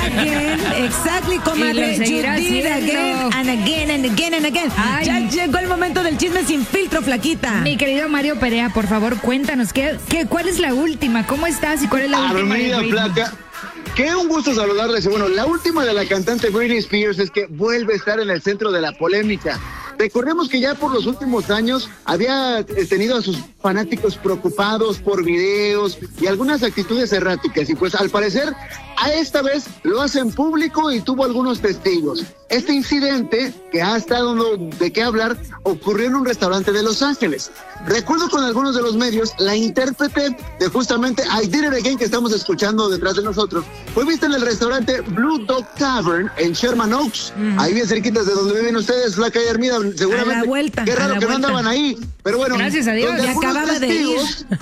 again. Exactly, comadre. You did again and again and again and again. Ay. Ya llegó el momento del chisme sin filtro, flaquita. Mi querido Mario Perea, por favor, cuéntanos, ¿cuál es la última? ¿Cómo estás y cuál es la última? Armida Flaca. Qué un gusto saludarles. Y bueno, la última de la cantante Britney Spears es que vuelve a estar en el centro de la polémica. Recordemos que ya por los últimos años había tenido a sus fanáticos preocupados por videos y algunas actitudes erráticas. Y pues al parecer, a esta vez lo hace en público y tuvo algunos testigos. Este incidente, que ha estado de qué hablar, ocurrió en un restaurante de Los Ángeles. Recuerdo con algunos de los medios, la intérprete de justamente I Did It Again, que estamos escuchando detrás de nosotros, fue vista en el restaurante Blue Dog Tavern en Sherman Oaks. Ahí bien cerquitas de donde viven ustedes, Flaca y Armida, seguramente. A la vuelta. Qué raro que no andaban ahí. Pero bueno, gracias a Dios, ya acababa de ir.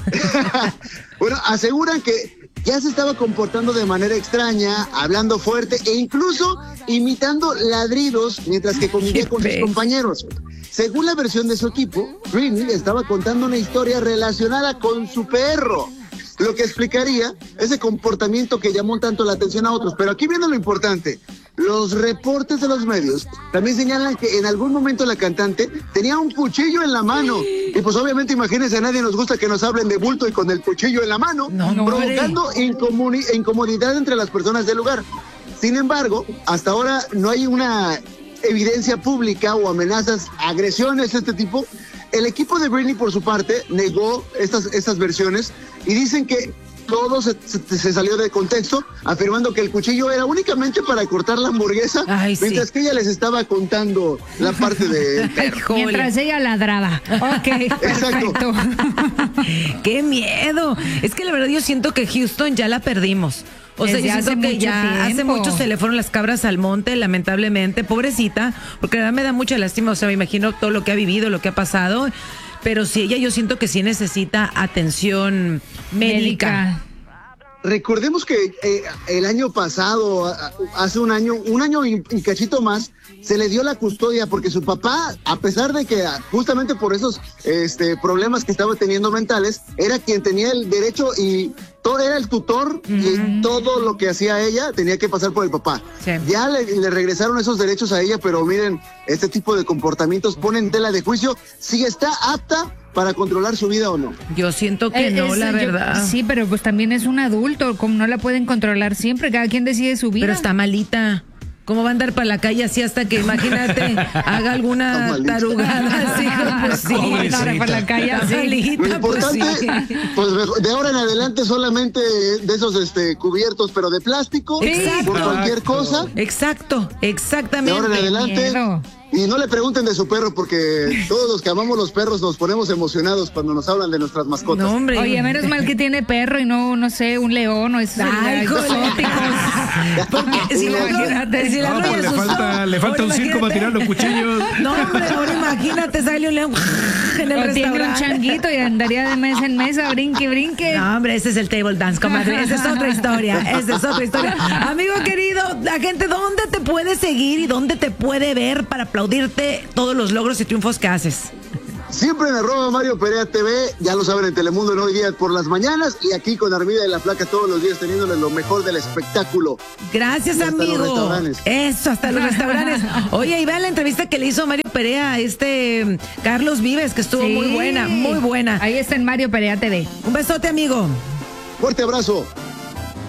Bueno, aseguran que ya se estaba comportando de manera extraña, hablando fuerte e incluso imitando ladridos mientras que convivía con sus compañeros. Según la versión de su equipo, Britney estaba contando una historia relacionada con su perro, lo que explicaría ese comportamiento que llamó tanto la atención a otros. Pero aquí viene lo importante. Los reportes de los medios también señalan que en algún momento la cantante tenía un cuchillo en la mano. Y pues obviamente, imagínense, a nadie nos gusta que nos hablen de bulto y con el cuchillo en la mano, provocando incomodidad entre las personas del lugar. Sin embargo, hasta ahora no hay una evidencia pública o amenazas, agresiones de este tipo. El equipo de Britney, por su parte, negó estas versiones y dicen que todo se salió de contexto, afirmando que el cuchillo era únicamente para cortar la hamburguesa, mientras que ella les estaba contando la parte de perro. Mientras ella ladraba. Ok, perfecto. ¡Qué miedo! Es que la verdad yo siento que Houston ya la perdimos. O sea, yo siento que ya hace mucho se le fueron las cabras al monte, lamentablemente, pobrecita, porque la verdad me da mucha lástima, o sea, me imagino todo lo que ha vivido, lo que ha pasado, pero sí, ella yo siento que sí necesita atención médica. Recordemos que el año pasado, hace un año y cachito más, se le dio la custodia porque su papá, a pesar de que justamente por esos problemas que estaba teniendo mentales, era quien tenía el derecho y todo era el tutor y todo lo que hacía ella tenía que pasar por el papá. Sí. Ya le regresaron esos derechos a ella, pero miren, este tipo de comportamientos ponen tela de juicio si está apta para controlar su vida o no. Yo siento que no, la verdad. Sí, pero pues también es un adulto, como no la pueden controlar siempre, cada quien decide su vida. Pero está malita. ¿Cómo va a andar para la calle así hasta que, imagínate, haga alguna tarugada así? Pues sí, para la calle así. Lo importante, pues de ahora en adelante solamente de esos cubiertos, pero de plástico, por cualquier cosa. Exacto, exactamente. De ahora en adelante. Y no le pregunten de su perro, porque todos los que amamos los perros nos ponemos emocionados cuando nos hablan de nuestras mascotas. No, hombre. Oye, menos mal que tiene perro y no sé, un león o esos exóticos. Porque si le falta un circo para tirar los cuchillos. No, hombre, ahora imagínate, sale un león en el restaurante. Tiene un changuito y andaría de mesa en mesa, brinque. No, hombre, ese es el table dance, comadre. Esa es otra historia. Amigo querido, la gente, ¿dónde te puede seguir y dónde te puede ver para aplaudirte todos los logros y triunfos que haces? Siempre en @Mario Perea TV, ya lo saben, en Telemundo en Hoy Día por las mañanas y aquí con Armida de la Flaca todos los días teniéndoles lo mejor del espectáculo. Gracias, amigo. Los restaurantes. Eso, hasta los restaurantes. Oye, y vean la entrevista que le hizo Mario Perea a Carlos Vives, que estuvo muy buena, muy buena. Ahí está en Mario Perea TV. Un besote, amigo. Fuerte abrazo.